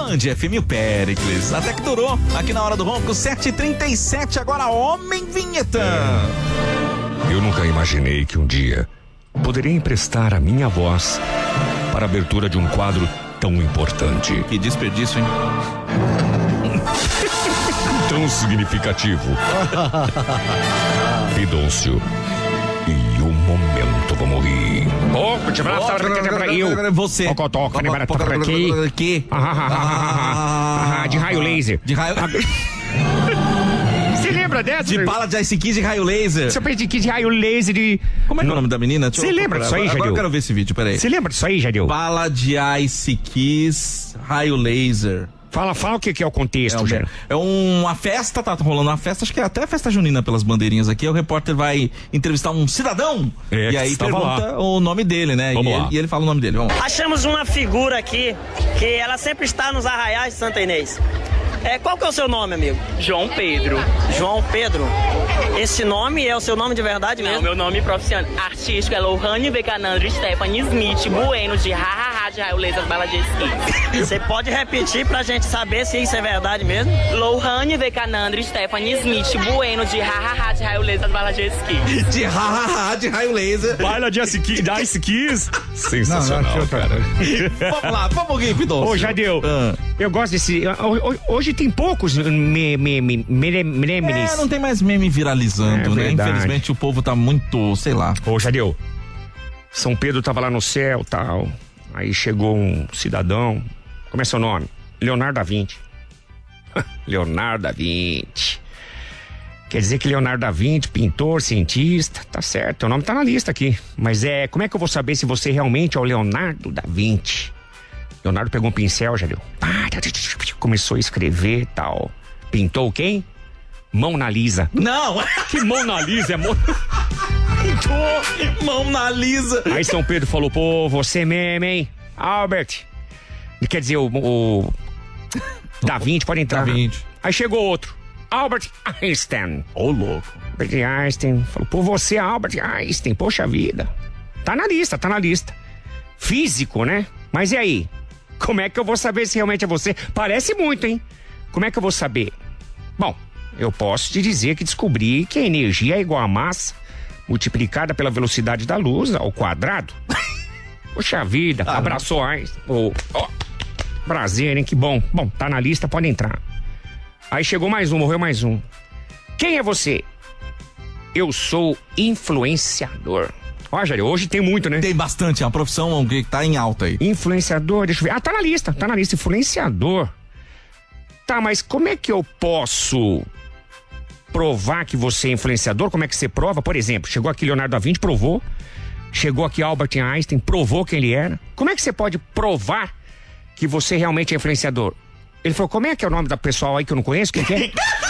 Band FM, o Péricles. Até que durou, aqui na Hora do Ronco, 7h37, agora Homem Vinheta. Eu nunca imaginei que um dia poderia emprestar a minha voz para a abertura de um quadro tão importante. Que desperdício, hein? Tão significativo. Pidôncio. E o momento vamos rir. Você. Aqui. De raio laser. De raio... Você lembra dessa? De bala de Ice Kiss de raio laser. Você pensa de raio laser de... Como é que é o nome da menina? Você lembra disso aí, Jadil? Agora eu quero ver esse vídeo, peraí. Você lembra disso aí, Jadil? Bala de Ice Kiss, raio laser. Fala o que é o contexto, Jadil. É uma festa, tá rolando uma festa, acho que é até festa junina pelas bandeirinhas aqui. O repórter vai entrevistar um cidadão e aí pergunta o nome dele, né? E ele fala o nome dele, vamos lá. Achamos uma figura aqui que ela sempre está nos arraiais de Santa Inês. Qual que é o seu nome, amigo? João Pedro. João Pedro. Esse nome é o seu nome de verdade mesmo? Não, meu nome profissional artístico é Lohane Vecanandro Stephanie Smith Bueno de hahaha de raio laser bala de esqui. Você pode repetir pra gente saber se isso é verdade mesmo? Lohane Vecanandro Stephanie Smith Bueno de hahaha de raio laser bala de esqui. De hahaha de raio laser. Bala de Ice Kiss. Sensacional, cara. Vamos lá, vamos aqui, Pidoncio. Ô, Jadil, eu gosto desse... Hoje tem poucos memes. Não tem mais meme viralizando, né? Verdade. Infelizmente o povo tá muito, sei lá. Ô, Jadil, São Pedro tava lá no céu, tal. Aí chegou um cidadão. Como é seu nome? Leonardo da Vinci. Leonardo da Vinci. Quer dizer que Leonardo da Vinci, pintor, cientista, tá certo, o nome tá na lista aqui. Mas como é que eu vou saber se você realmente é o Leonardo da Vinci? Leonardo pegou um pincel, Jadil. Começou a escrever e tal. Pintou quem? Mona Lisa. Não! Que Mona Lisa é Pintou Mona Lisa. Aí São Pedro falou, pô, você mesmo, hein? Albert. Quer dizer, o Da Vinci pode entrar. Da Vinci. Aí chegou outro. Albert Einstein. Ô, louco. Albert Einstein. Falou, pô, você é Albert Einstein. Poxa vida. Tá na lista. Físico, né? Mas e aí? Como é que eu vou saber se realmente é você? Parece muito, hein? Como é que eu vou saber? Bom, eu posso te dizer que descobri que a energia é igual a massa multiplicada pela velocidade da luz ao quadrado. Poxa vida, abraçou Einstein. Prazer, hein? Que bom. Bom, tá na lista, pode entrar. Aí chegou mais um, morreu mais um. Quem é você? Eu sou influenciador. Ó, Jair, hoje tem muito, né? Tem bastante, é uma profissão que tá em alta aí. Influenciador, deixa eu ver. Tá na lista, influenciador. Tá, mas como é que eu posso provar que você é influenciador? Como é que você prova? Por exemplo, chegou aqui Leonardo da Vinci, provou. Chegou aqui Albert Einstein, provou quem ele era. Como é que você pode provar que você realmente é influenciador? Ele falou, como é que é o nome da pessoal aí que eu não conheço? Quem que é?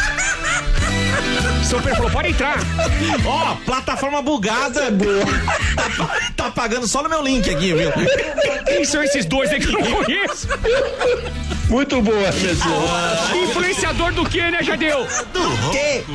São Pedro falou, pode entrar. Ó, plataforma bugada. Tá pagando só no meu link aqui, viu? Quem são esses dois aí que eu não conheço? Muito boa, pessoal. Influenciador do quê, né, Jadeu? Do quê?